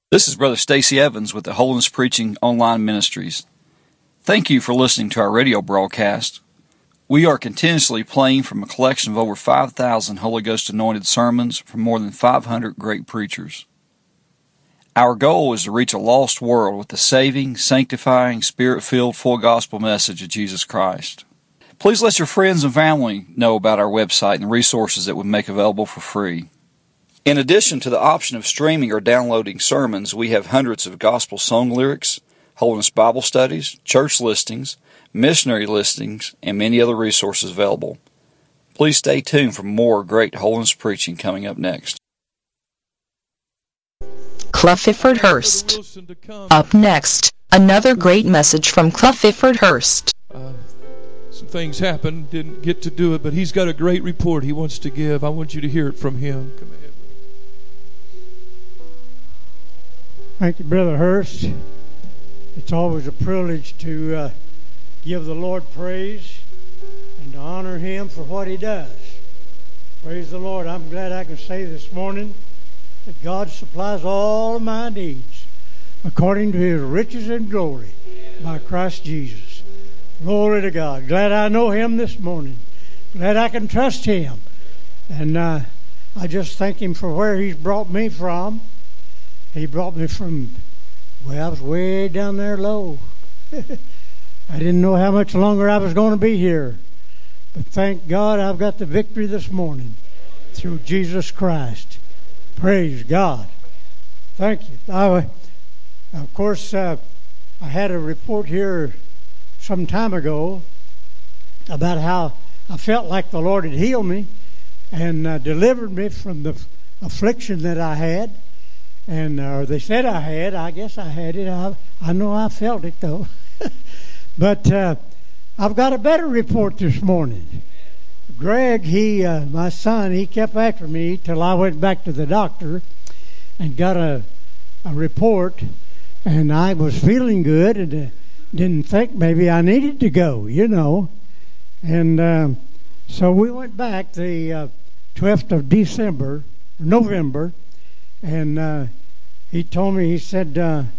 This is Brother Stacy Evans with the Holiness Preaching Online Ministries. Thank you for listening to our radio broadcast. We are continuously playing from a collection of over 5,000 Holy Ghost anointed sermons from more than 500 great preachers. Our goal is to reach a lost world with the saving, sanctifying, Spirit-filled, full gospel message of Jesus Christ. Please let your friends and family know about our website and the resources that we make available for free. In addition to the option of streaming or downloading sermons, we have hundreds of gospel song lyrics, Holiness Bible studies, church listings, missionary listings, and many other resources available. Please stay tuned for more great holiness preaching coming up next. Clefford Hurst. Up next, another great message from Clefford Hurst. Some things happened, didn't get to do it, but he's got a great report he wants to give. I want you to hear it from him. Come ahead. Thank you, Brother Hurst. It's always a privilege to give the Lord praise and to honor Him for what He does. Praise the Lord. I'm glad I can say this morning that God supplies all of my needs according to His riches and glory by Christ Jesus. Glory to God. Glad I know Him this morning. Glad I can trust Him. And I just thank Him for where He's brought me from. He brought me from, well, I was way down there low. I didn't know how much longer I was going to be here. But thank God I've got the victory this morning through Jesus Christ. Praise God. Thank you. Of course, I had a report here some time ago about how I felt like the Lord had healed me and delivered me from the affliction that I had. And they said I had. I guess I had it. I know I felt it, though. But I've got a better report this morning. Greg, my son, he kept after me till I went back to the doctor and got a report. And I was feeling good and didn't think maybe I needed to go, you know. And so we went back the 12th of November, and he told me, he said,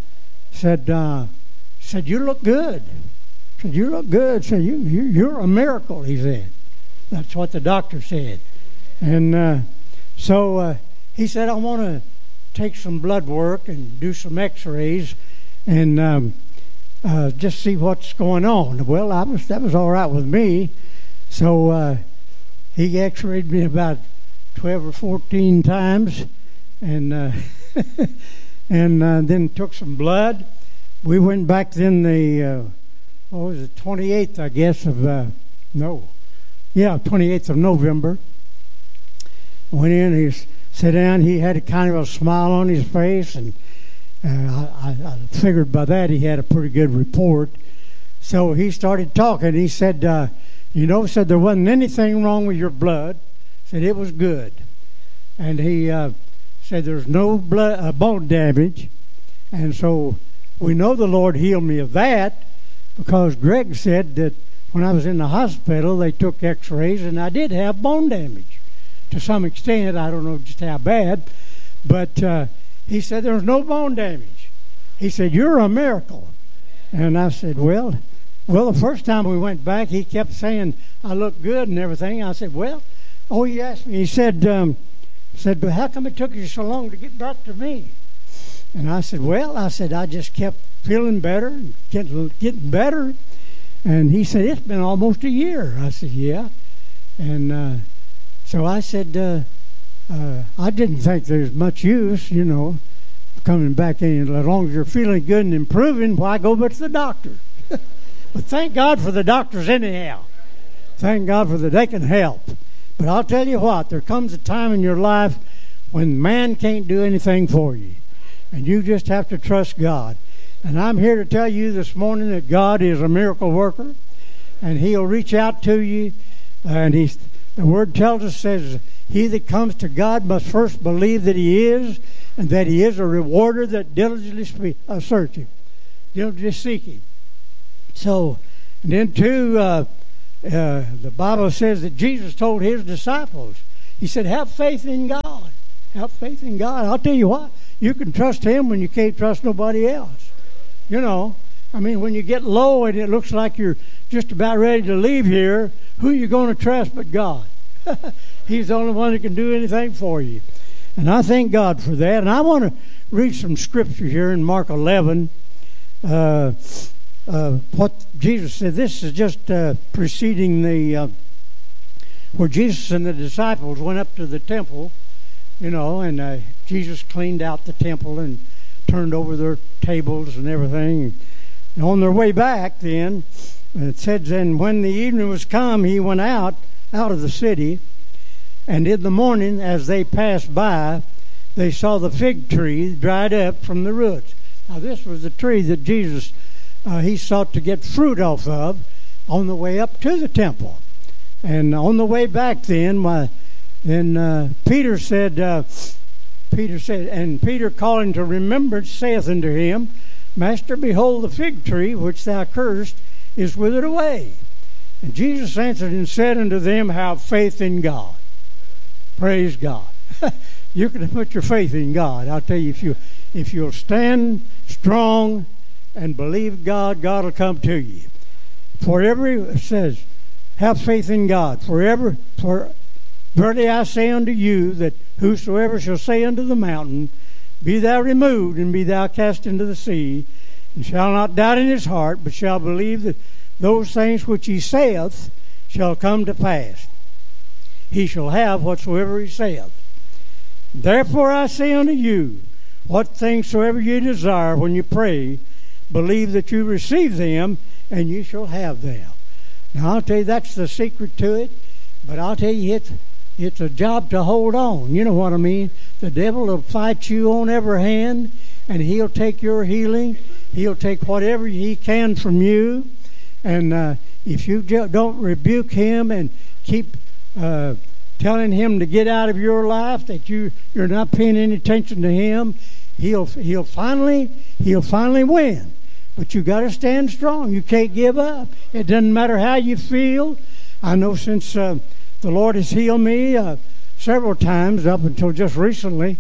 you look good. Said, you look good. Said, you're a miracle, he said. That's what the doctor said. And so he said, I want to take some blood work and do some x-rays and just see what's going on. Well, that was all right with me. So he x-rayed me about 12 or 14 times. And then took some blood. We went back then the 28th, I guess, of 28th of November. Went in, he sat down. He had a kind of a smile on his face, and I figured by that he had a pretty good report. So he started talking. He said, said there wasn't anything wrong with your blood. Said it was good, and he said there's no bone damage. And so we know the Lord healed me of that, because Greg said that when I was in the hospital they took x-rays and I did have bone damage to some extent. I don't know just how bad, but he said there's no bone damage. He said, you're a miracle. And I said, well, the first time we went back he kept saying I look good and everything. I said, he asked me, he said, but how come it took you so long to get back to me? And I said, I just kept feeling better and getting better. And he said, it's been almost a year. I said, yeah. And so I said, I didn't think there's much use, coming back in. As long as you're feeling good and improving, why go back to the doctor? But thank God for the doctors anyhow. Thank God for that they can help. But I'll tell you what, there comes a time in your life when man can't do anything for you. And you just have to trust God. And I'm here to tell you this morning that God is a miracle worker. And He'll reach out to you. And the Word tells us, says, he that comes to God must first believe that He is, and that He is a rewarder that diligently search Him. Diligently seek Him. So, and then too, the Bible says that Jesus told His disciples, He said, have faith in God. Have faith in God. I'll tell you what, You can trust Him when you can't trust nobody else. You know, I mean, when you get low and it looks like you're just about ready to leave here, who are you going to trust but God? He's the only one that can do anything for you. And I thank God for that. And I want to read some scripture here in Mark 11. What Jesus said. This is just preceding the where Jesus and the disciples went up to the temple, you know, and Jesus cleaned out the temple and turned over their tables and everything. And on their way back, then it said, then when the evening was come, he went out of the city, and in the morning, as they passed by, they saw the fig tree dried up from the roots. Now, this was the tree that Jesus he sought to get fruit off of on the way up to the temple. And on the way back then Peter said, and Peter calling to remembrance saith unto him, Master, behold, the fig tree which thou cursed is withered away. And Jesus answered and said unto them, have faith in God. Praise God. You can put your faith in God. I'll tell you, if you'll stand strong and believe God, God will come to you. It says, have faith in God. For verily I say unto you, that whosoever shall say unto the mountain, be thou removed, and be thou cast into the sea, and shall not doubt in his heart, but shall believe that those things which he saith shall come to pass, he shall have whatsoever he saith. Therefore I say unto you, what things soever you desire when you pray, believe that you receive them, and you shall have them. Now, I'll tell you, that's the secret to it. But I'll tell you, it's a job to hold on. You know what I mean? The devil will fight you on every hand, and he'll take your healing. He'll take whatever he can from you. And if you don't rebuke him and keep telling him to get out of your life, that you're not paying any attention to him, he'll finally win. But you got to stand strong. You can't give up. It doesn't matter how you feel. I know since the Lord has healed me several times up until just recently,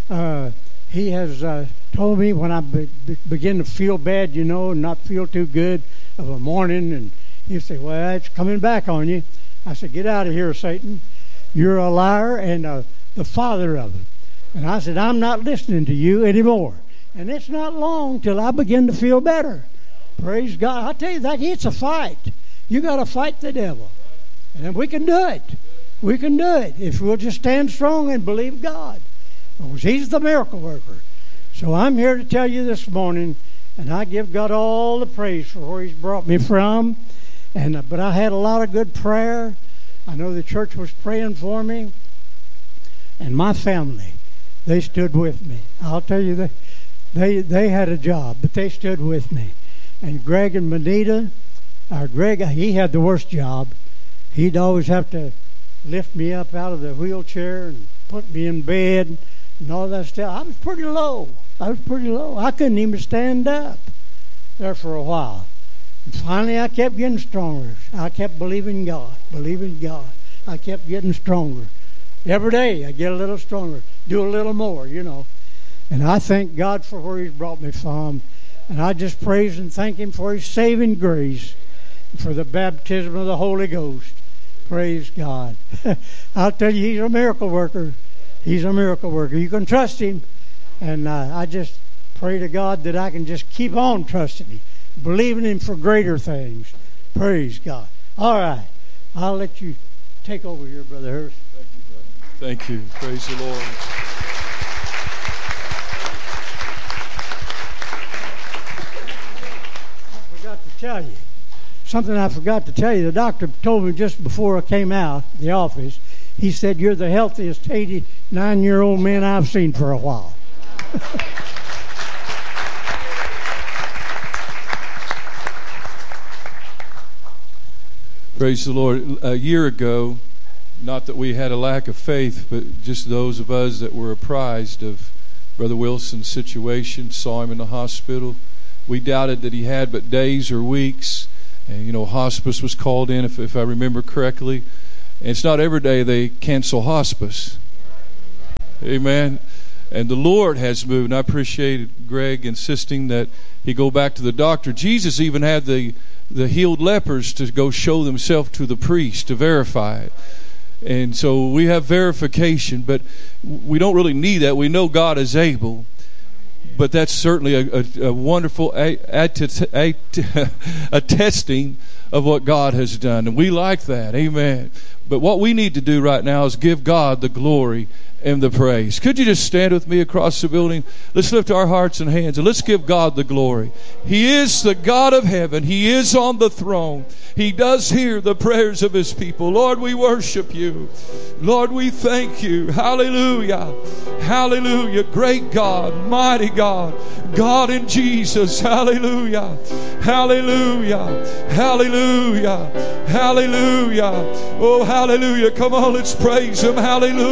He has told me when I begin to feel bad, and not feel too good of a morning, and He'll say, well, it's coming back on you. I said, get out of here, Satan. You're a liar and the father of it. And I said, I'm not listening to you anymore. And it's not long till I begin to feel better. Praise God. I tell you that it's a fight. You got to fight the devil. And we can do it. We can do it if we'll just stand strong and believe God. Because He's the miracle worker. So I'm here to tell you this morning, and I give God all the praise for where He's brought me from. But I had a lot of good prayer. I know the church was praying for me. And my family, they stood with me. I'll tell you that. They had a job, but they stood with me. And Greg and Benita, Greg, he had the worst job. He'd always have to lift me up out of the wheelchair and put me in bed and all that stuff. I was pretty low. I couldn't even stand up there for a while. And finally, I kept getting stronger. I kept believing God. I kept getting stronger. Every day, I get a little stronger. Do a little more, And I thank God for where He's brought me from. And I just praise and thank Him for His saving grace, for the baptism of the Holy Ghost. Praise God. I'll tell you, He's a miracle worker. He's a miracle worker. You can trust Him. And I just pray to God that I can just keep on trusting Him, believing Him for greater things. Praise God. All right. I'll let you take over here, Brother Hurst. Thank you, brother. Thank you. Praise the Lord. Something I forgot to tell you. The doctor told me just before I came out of the office, he said, you're the healthiest 89-year-old man I've seen for a while. Praise the Lord. A year ago, not that we had a lack of faith, but just those of us that were apprised of Brother Wilson's situation, saw him in the hospital. We doubted that he had but days or weeks. And, hospice was called in, if I remember correctly. And it's not every day they cancel hospice. Amen. And the Lord has moved. And I appreciated Greg insisting that he go back to the doctor. Jesus even had the healed lepers to go show themselves to the priest to verify it. And so we have verification, but we don't really need that. We know God is able. But that's certainly a wonderful attesting of what God has done. And we like that. Amen. But what we need to do right now is give God the glory and the praise. Could you just stand with me across the building? Let's lift our hearts and hands and let's give God the glory. He is the God of heaven. He is on the throne. He does hear the prayers of His people. Lord, we worship You. Lord, we thank You. Hallelujah. Hallelujah. Great God, mighty God, God in Jesus. Hallelujah. Hallelujah. Hallelujah. Hallelujah. Oh, hallelujah. Come on, let's praise Him. Hallelujah.